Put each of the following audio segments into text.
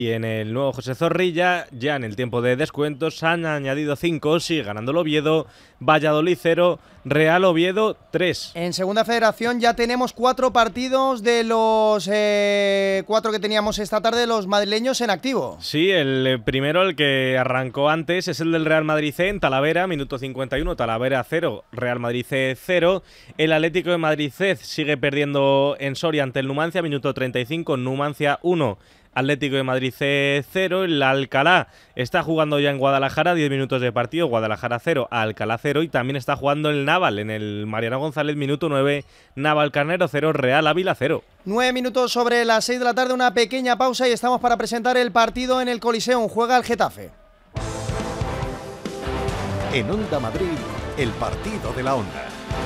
Y en el nuevo José Zorrilla, ya en el tiempo de descuentos, han añadido 5, sigue ganando el Oviedo, Valladolid 0, Real Oviedo 3. En Segunda Federación ya tenemos 4 partidos de los 4 que teníamos esta tarde, los madrileños en activo. Sí, el primero, el que arrancó antes, es el del Real Madrid C en Talavera, minuto 51, Talavera 0, Real Madrid C 0. El Atlético de Madrid C sigue perdiendo en Soria ante el Numancia, minuto 35, Numancia 1. Atlético de Madrid C 0, el Alcalá está jugando ya en Guadalajara, 10 minutos de partido, Guadalajara 0, Alcalá 0, y también está jugando el Naval en el Mariano González, minuto 9, Naval Carnero 0, Real Ávila 0. 9 minutos sobre las 6 de la tarde, una pequeña pausa y estamos para presentar el partido en el Coliseum, juega el Getafe. En Onda Madrid, el partido de la Onda.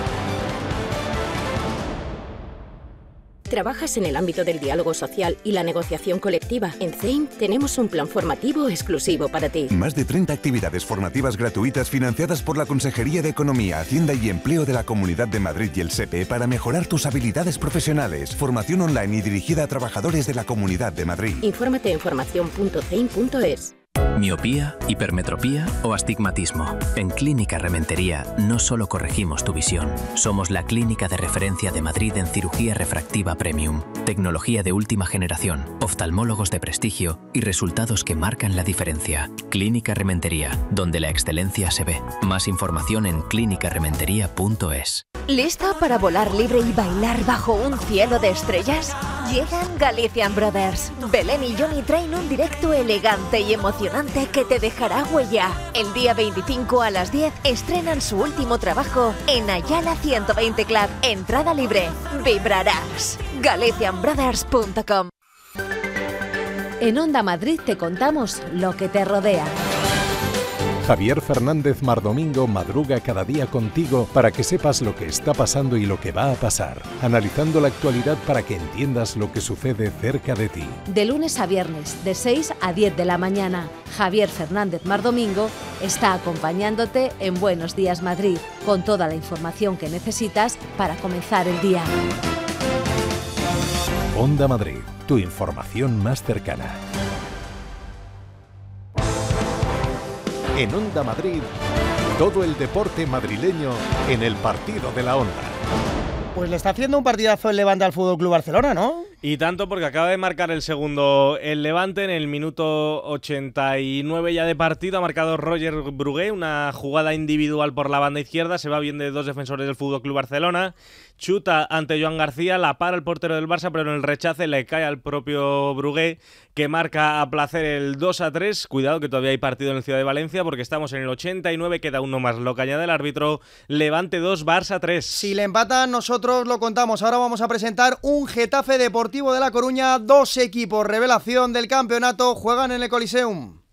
¿Trabajas en el ámbito del diálogo social y la negociación colectiva? En CEIM tenemos un plan formativo exclusivo para ti. Más de 30 actividades formativas gratuitas financiadas por la Consejería de Economía, Hacienda y Empleo de la Comunidad de Madrid y el SEPE para mejorar tus habilidades profesionales. Formación online y dirigida a trabajadores de la Comunidad de Madrid. Infórmate en formación.ceim.es. Miopía, hipermetropía o astigmatismo. En Clínica Rementería no solo corregimos tu visión, somos la clínica de referencia de Madrid en cirugía refractiva premium, tecnología de última generación, oftalmólogos de prestigio y resultados que marcan la diferencia. Clínica Rementería, donde la excelencia se ve. Más información en clinicarementería.es. ¿Lista para volar libre y bailar bajo un cielo de estrellas? Llegan Galician Brothers. Belén y Johnny traen un directo elegante y emocionante que te dejará huella. El día 25 a las 10 estrenan su último trabajo en Ayala 120 Club. Entrada libre. Vibrarás. GalicianBrothers.com. En Onda Madrid te contamos lo que te rodea. Javier Fernández Mardomingo madruga cada día contigo para que sepas lo que está pasando y lo que va a pasar, analizando la actualidad para que entiendas lo que sucede cerca de ti. De lunes a viernes, de 6 a 10 de la mañana, Javier Fernández Mardomingo está acompañándote en Buenos Días Madrid, con toda la información que necesitas para comenzar el día. Onda Madrid, tu información más cercana. En Onda Madrid, todo el deporte madrileño en el partido de la Onda. Pues le está haciendo un partidazo el Levante al Fútbol Club Barcelona, ¿no? Y tanto, porque acaba de marcar el segundo el Levante en el minuto 89 ya de partido. Ha marcado Roger Brugué, una jugada individual por la banda izquierda. Se va bien de dos defensores del Fútbol Club Barcelona. Chuta ante Joan García, la para el portero del Barça, pero en el rechace le cae al propio Brugué, que marca a placer el 2-3. Cuidado que todavía hay partido en el Ciudad de Valencia, porque estamos en el 89, queda uno más, lo que añade el árbitro. Levante 2, Barça 3. Si le empatan, nosotros lo contamos. Ahora vamos a presentar un Getafe Deportivo de La Coruña. 2 equipos revelación del campeonato juegan en el Coliseum.